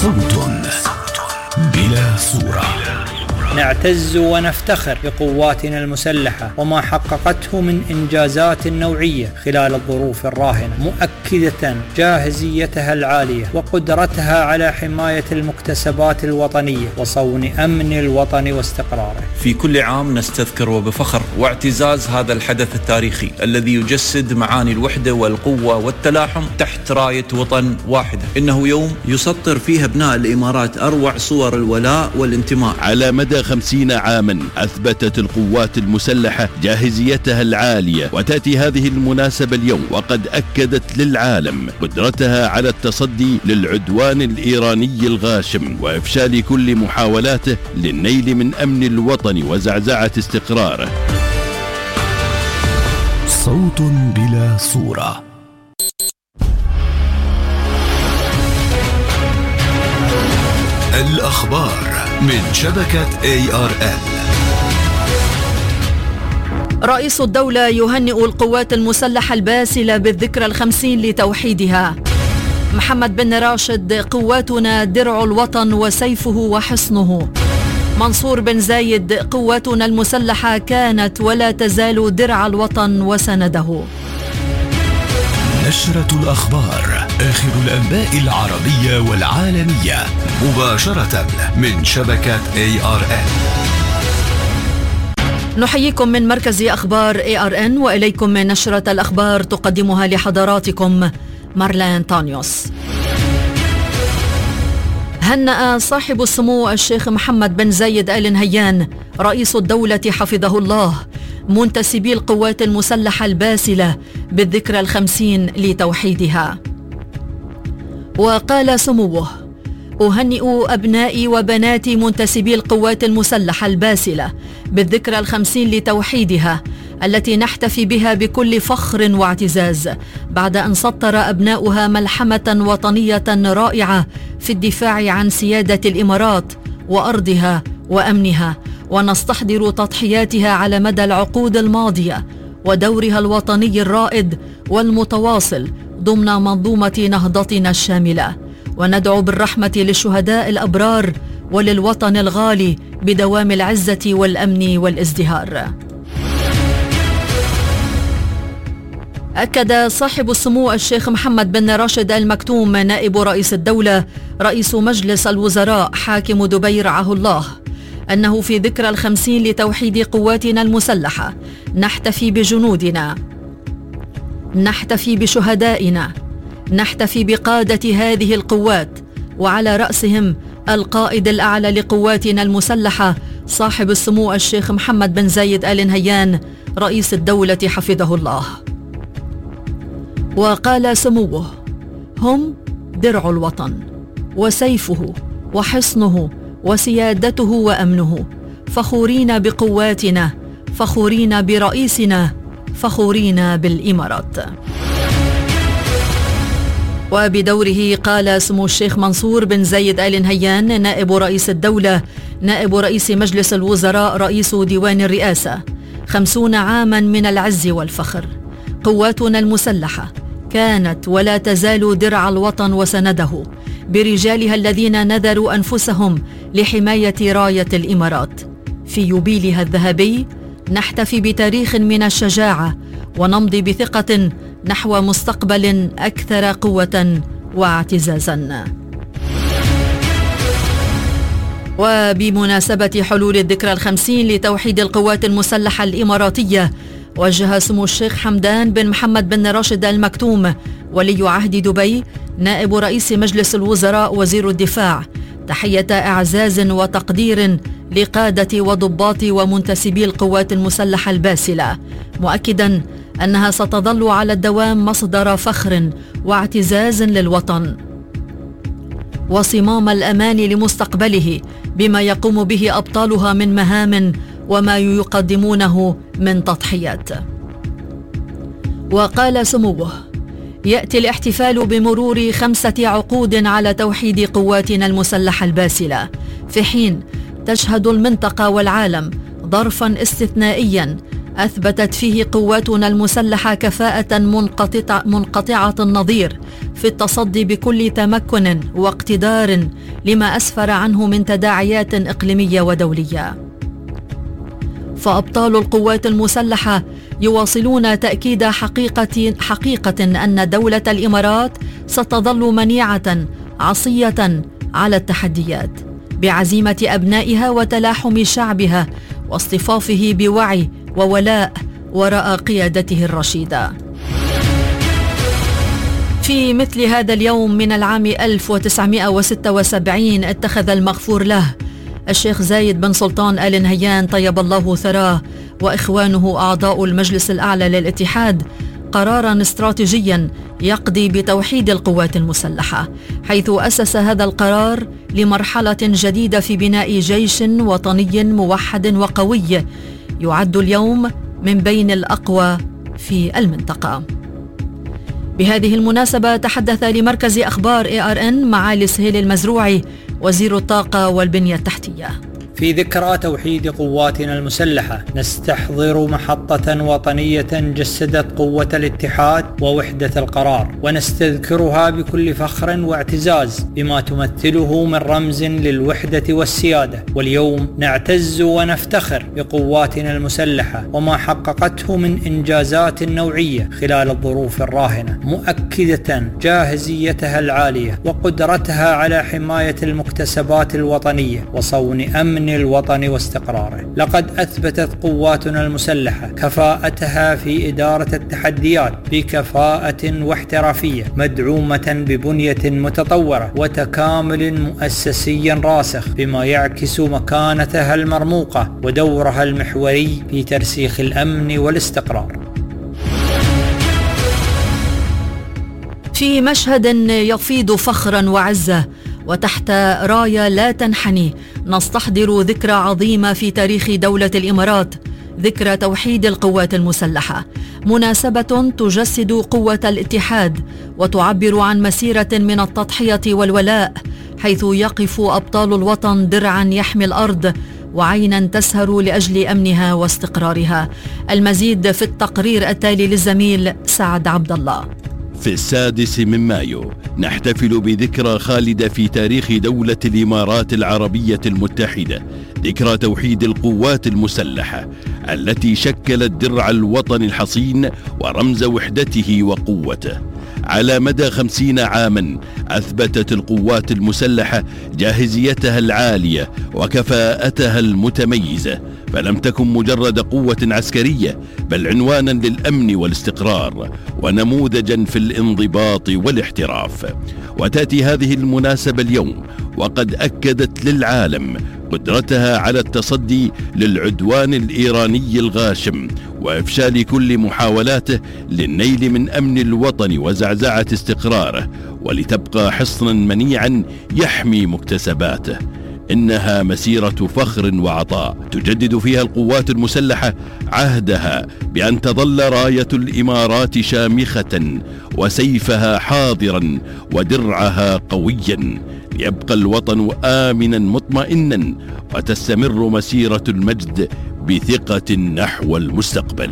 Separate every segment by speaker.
Speaker 1: صوت بلا صورة.
Speaker 2: نعتز ونفتخر بقواتنا المسلحة وما حققته من إنجازات نوعية خلال الظروف الراهنة، مؤكدة جاهزيتها العالية وقدرتها على حماية المكتسبات الوطنية وصون أمن الوطن واستقراره.
Speaker 3: في كل عام نستذكر وبفخر واعتزاز هذا الحدث التاريخي الذي يجسد معاني الوحدة والقوة والتلاحم تحت راية وطن واحدة. إنه يوم يسطر فيه أبناء الإمارات أروع صور الولاء والانتماء.
Speaker 4: على مدى 50 عاما أثبتت القوات المسلحة جاهزيتها العالية، وتأتي هذه المناسبة اليوم وقد أكدت للعالم قدرتها على التصدي للعدوان الإيراني الغاشم وإفشال كل محاولاته للنيل من أمن الوطن وزعزعة استقراره.
Speaker 1: صوت بلا صورة. الأخبار من شبكة ARN.
Speaker 5: رئيس الدولة يهنئ القوات المسلحة الباسلة بالذكرى 50 لتوحيدها. محمد بن راشد: قواتنا درع الوطن وسيفه وحصنه. منصور بن زايد: قواتنا المسلحة كانت ولا تزال درع الوطن وسنده.
Speaker 1: نشرة الأخبار، آخر الأنباء العربية والعالمية مباشرة من شبكة ARN.
Speaker 5: نحييكم من مركز أخبار ARN وإليكم من نشرة الأخبار تقدمها لحضراتكم مارلين تانيوس. هنأ صاحب السمو الشيخ محمد بن زايد آل نهيان رئيس الدولة حفظه الله منتسبي القوات المسلحة الباسلة بالذكرى 50 لتوحيدها. وقال سموه: أهنئ أبنائي وبناتي منتسبي القوات المسلحة الباسلة بالذكرى 50 لتوحيدها التي نحتفي بها بكل فخر واعتزاز بعد أن سطر أبناؤها ملحمة وطنية رائعة في الدفاع عن سيادة الإمارات وأرضها وأمنها، ونستحضر تضحياتها على مدى العقود الماضية ودورها الوطني الرائد والمتواصل ضمن منظومة نهضتنا الشاملة، وندعو بالرحمة للشهداء الأبرار وللوطن الغالي بدوام العزة والأمن والازدهار. أكد صاحب السمو الشيخ محمد بن راشد آل مكتوم نائب رئيس الدولة رئيس مجلس الوزراء حاكم دبي رعاه الله أنه في ذكرى 50 لتوحيد قواتنا المسلحة نحتفي بجنودنا، نحتفي بشهدائنا، نحتفي بقادة هذه القوات، وعلى رأسهم القائد الأعلى لقواتنا المسلحة صاحب السمو الشيخ محمد بن زايد آل نهيان رئيس الدولة حفظه الله. وقال سموه: هم درع الوطن وسيفه وحصنه وسيادته وأمنه، فخورين بقواتنا، فخورين برئيسنا، فخورين بالإمارات. وبدوره قال سمو الشيخ منصور بن زايد آل نهيان نائب رئيس الدولة نائب رئيس مجلس الوزراء رئيس ديوان الرئاسة: 50 عاما من العز والفخر. قواتنا المسلحة كانت ولا تزال درع الوطن وسنده برجالها الذين نذروا أنفسهم لحماية راية الإمارات. في يوبيلها الذهبي نحتفي بتاريخ من الشجاعة ونمضي بثقة نحو مستقبل أكثر قوة واعتزازا. وبمناسبة حلول الذكرى 50 لتوحيد القوات المسلحة الإماراتية، وجه سمو الشيخ حمدان بن محمد بن راشد آل مكتوم ولي عهد دبي نائب رئيس مجلس الوزراء وزير الدفاع تحية إعزاز وتقدير لقادة وضباط ومنتسبي القوات المسلحة الباسلة، مؤكدا أنها ستظل على الدوام مصدر فخر واعتزاز للوطن وصمام الأمان لمستقبله بما يقوم به أبطالها من مهام وما يقدمونه من تضحيات. وقال سموه: يأتي الاحتفال بمرور 5 عقود على توحيد قواتنا المسلحة الباسلة، في حين تشهد المنطقة والعالم ظرفا استثنائيا أثبتت فيه قواتنا المسلحة كفاءة منقطعة النظير في التصدي بكل تمكن واقتدار لما أسفر عنه من تداعيات إقليمية ودولية. فأبطال القوات المسلحة يواصلون تأكيد حقيقة أن دولة الإمارات ستظل منيعة عصية على التحديات بعزيمة أبنائها وتلاحم شعبها واصطفافه بوعي وولاء وراء قيادته الرشيدة. في مثل هذا اليوم من العام 1976 اتخذ المغفور له الشيخ زايد بن سلطان آل نهيان طيب الله ثراه وإخوانه أعضاء المجلس الأعلى للاتحاد قراراً استراتيجياً يقضي بتوحيد القوات المسلحة، حيث أسس هذا القرار لمرحلة جديدة في بناء جيش وطني موحد وقوي يعد اليوم من بين الأقوى في المنطقة. بهذه المناسبة تحدث لمركز أخبار ARN معالي سهيل المزروعي وزير الطاقة والبنية التحتية.
Speaker 2: في ذكرى توحيد قواتنا المسلحة نستحضر محطة وطنية جسدت قوة الاتحاد ووحدة القرار، ونستذكرها بكل فخر واعتزاز بما تمثله من رمز للوحدة والسيادة. واليوم نعتز ونفتخر بقواتنا المسلحة وما حققته من إنجازات نوعية خلال الظروف الراهنة، مؤكدة جاهزيتها العالية وقدرتها على حماية المكتسبات الوطنية وصون أمن الوطن واستقراره. لقد أثبتت قواتنا المسلحة كفاءتها في إدارة التحديات بكفاءة واحترافية مدعومة ببنية متطورة وتكامل مؤسسي راسخ، بما يعكس مكانتها المرموقة ودورها المحوري في ترسيخ الأمن والاستقرار.
Speaker 5: في مشهد يفيض فخرا وعزة وتحت راية لا تنحني نستحضر ذكرى عظيمة في تاريخ دولة الإمارات، ذكرى توحيد القوات المسلحة، مناسبة تجسد قوة الاتحاد وتعبر عن مسيرة من التضحية والولاء، حيث يقف أبطال الوطن درعا يحمي الأرض وعينا تسهر لأجل أمنها واستقرارها. المزيد في التقرير التالي للزميل سعد عبد الله.
Speaker 4: في 6 مايو نحتفل بذكرى خالدة في تاريخ دولة الإمارات العربية المتحدة، ذكرى توحيد القوات المسلحة التي شكلت درع الوطن الحصين ورمز وحدته وقوته. على مدى 50 عاما أثبتت القوات المسلحة جاهزيتها العالية وكفاءتها المتميزة، فلم تكن مجرد قوة عسكرية بل عنوانا للأمن والاستقرار ونموذجا في الانضباط والاحتراف. وتأتي هذه المناسبة اليوم وقد أكدت للعالم قدرتها على التصدي للعدوان الإيراني الغاشم وإفشال كل محاولاته للنيل من أمن الوطن وزعزعة استقراره، ولتبقى حصنا منيعا يحمي مكتسباته. إنها مسيرة فخر وعطاء تجدد فيها القوات المسلحة عهدها بأن تظل راية الإمارات شامخة وسيفها حاضرا ودرعها قويا، ليبقى الوطن آمنا مطمئنا وتستمر مسيرة المجد بثقة نحو المستقبل.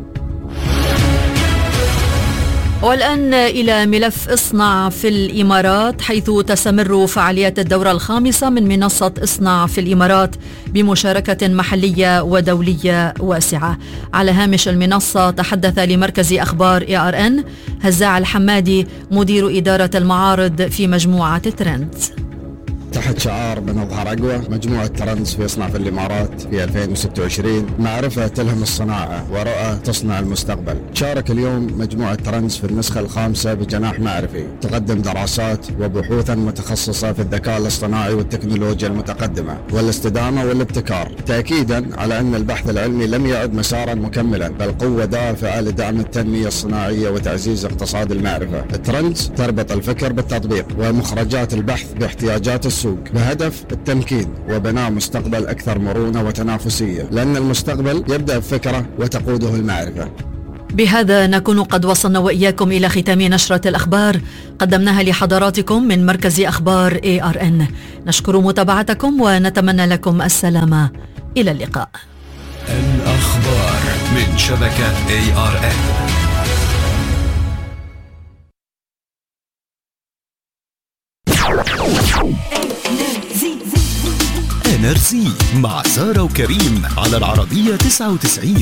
Speaker 5: والآن إلى ملف اصنع في الإمارات، حيث تستمر فعاليات الدورة الخامسة من منصة اصنع في الإمارات بمشاركة محلية ودولية واسعة. على هامش المنصة تحدث لمركز أخبار ARN هزاع الحمادي مدير إدارة المعارض في مجموعة ترندز.
Speaker 6: تحت شعار بنظهر أقوى، مجموعة ترندز في اصنع في الإمارات في 2026 معرفة تلهم الصناعة ورؤى تصنع المستقبل. شارك اليوم مجموعة ترندز في النسخة الخامسة بجناح معرفي، تقدم دراسات وبحوثا متخصصة في الذكاء الاصطناعي والتكنولوجيا المتقدمة والاستدامة والابتكار، تأكيدا على أن البحث العلمي لم يعد مسارا مكملا بل قوة دافعة لدعم التنمية الصناعية وتعزيز اقتصاد المعرفة. الترندز تربط الفكر بالتطبيق ومخرجات البحث باحتياجات السوق بهدف التمكين وبناء مستقبل أكثر مرونة وتنافسية، لأن المستقبل يبدأ بفكرة وتقوده المعرفة.
Speaker 5: بهذا نكون قد وصلنا وإياكم إلى ختام نشرة الأخبار قدمناها لحضراتكم من مركز أخبار ARN. نشكر متابعتكم ونتمنى لكم السلامة. إلى اللقاء.
Speaker 1: أخبار من شبكة ARN. NRC مع سارة وكريم على العربية 99.